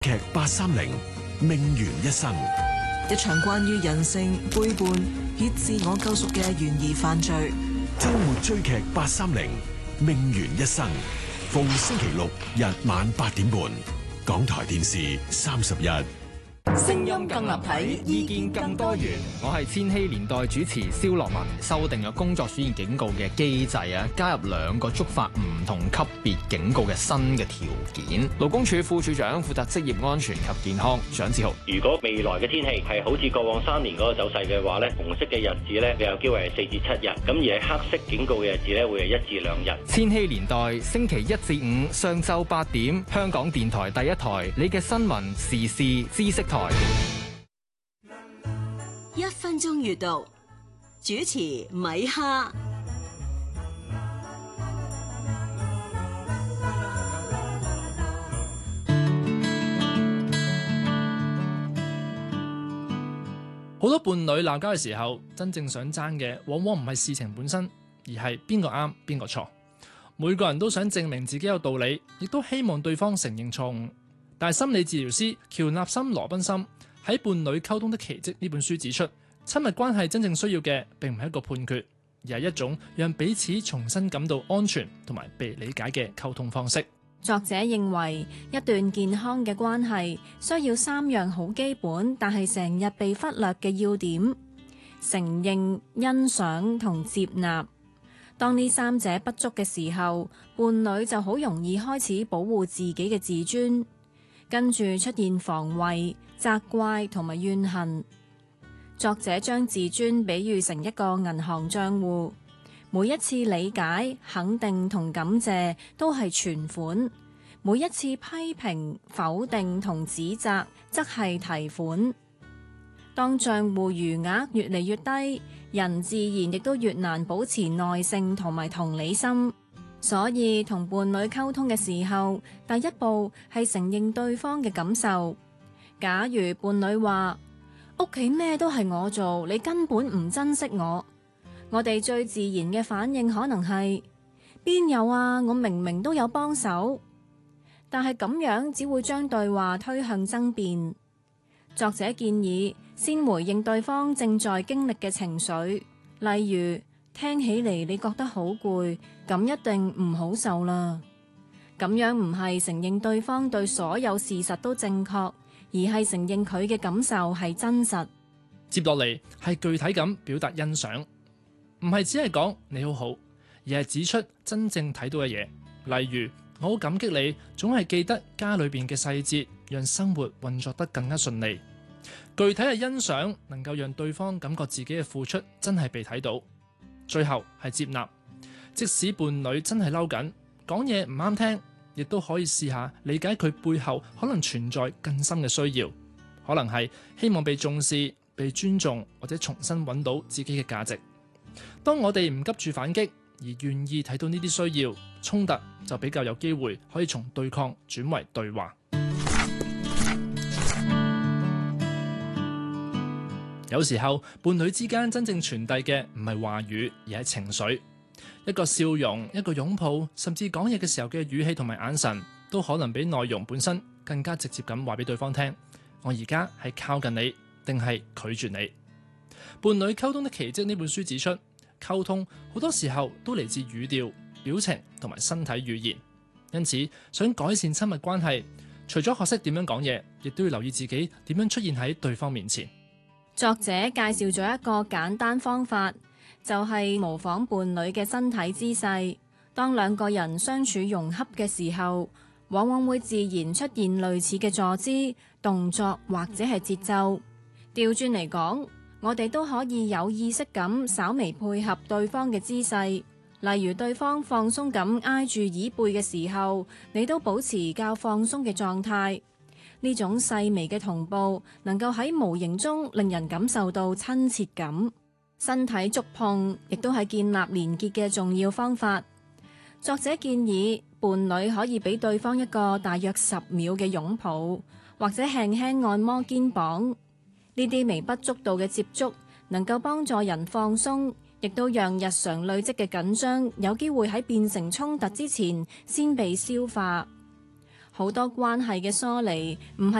劇830命懸一生， 一場關於人性背叛以自我救贖嘅懸疑犯罪。 周末追劇830命懸一生，逢星期六日晚8點半，港台電視31。 聲音更立體， 意見更多元。我係千禧年代主持蕭樂文。修訂咗工作暑熱警告嘅機制啊，加入2個觸發唔同級別警告嘅新嘅條件。勞工處副處長負責職業安全及健康蔣志豪。 如果未來嘅天氣係好似過往3年嗰個走勢嘅話咧，紅色嘅日子咧，有機會係4至7日，咁而係黑色警告嘅日子咧，會係1至2日。 千禧年代星期1至5上晝8點，香港電台第一台，你嘅新聞時事知識台。 1分鐘閱讀，主持米哈。 好多伴侶鬧交嘅時候，真正想爭嘅往往唔係事情本身，而係邊個啱邊個錯。每個人都想證明自己有道理，亦都希望對方承認錯誤。但係心理治療師喬納森羅賓森喺《伴侶溝通的奇蹟》呢本書指出，親密關係真正需要嘅並唔係一個判決，而係一種讓彼此重新感到安全同埋被理解嘅溝通方式。 作者認為，一段健康嘅關係需要3樣好基本，但係成日被忽略嘅要點：承認、欣賞同接納。當呢3者不足嘅時候，伴侶就好容易開始保護自己嘅自尊，跟住出現防衛、責怪同埋怨恨。作者將自尊比喻成一個銀行賬戶，每一次理解、肯定同感謝都係存款，每一次批評、否定同指責則係提款。當賬戶餘額越嚟越低，人自然亦都越難保持耐性同埋同理心。所以同伴侶溝通嘅時候，第一步係承認對方嘅感受。假如伴侶話，屋企咩都係我做，你根本唔珍惜我。我哋最自然嘅反應可能係，邊有啊？我明明都有幫手。但係咁樣只會將對話推向爭辯。作者建議先回應對方正在經歷嘅情緒，例如聽起嚟你覺得好攰，咁一定唔好受啦。咁樣唔係承認對方對所有事實都正確，而係承認佢嘅感受係真實。 接落嚟係具體咁表達欣賞，唔係只係講你好好，而係指出真正睇到嘅嘢。例如，我好感激你總係記得家裏邊嘅細節，讓生活運作得更加順利。具體嘅欣賞能夠讓對方感覺自己嘅付出真係被睇到。最後係接納，即使伴侶真係嬲緊，講嘢唔啱聽，亦都可以試下理解佢背後可能存在更深嘅需要，可能係希望被重視、被尊重，或者重新揾到自己嘅價值。當我哋唔急住反擊，而願意睇到呢啲需要，衝突就比較有機會可以從對抗轉為對話。有時候伴侶之間真正傳遞嘅唔係話語，而係情緒。一個笑容、一個擁抱，甚至講嘢嘅時候嘅語氣同埋眼神，都可能比內容本身更加直接咁話俾對方聽，我而家係靠近你，定係拒絕你。伴侶溝通的奇蹟呢本書指出，溝通好多時候都嚟自語調、表情同埋身體語言。因此，想改善親密關係，除咗學識點樣講嘢，亦都要留意自己點樣出現喺對方面前。 作者介紹咗一個簡單方法，就係模仿伴侶嘅身體姿勢。當2個人相處融洽嘅時候，往往會自然出現類似嘅坐姿、動作或者係節奏。調轉嚟講，我哋都可以有意識咁稍微配合對方嘅姿勢。例如對方放鬆咁挨住椅背嘅時候，你都保持較放鬆嘅狀態。呢種細微嘅同步，能夠喺無形中令人感受到親切感。身體觸碰亦都係建立連結嘅重要方法。作者建議伴侶可以俾對方一個大約10秒嘅擁抱，或者輕輕按摩肩膀。呢啲微不足道嘅接觸，能夠幫助人放鬆，亦都讓日常累積嘅緊張有機會喺變成衝突之前先被消化。 好多關係嘅疏離唔係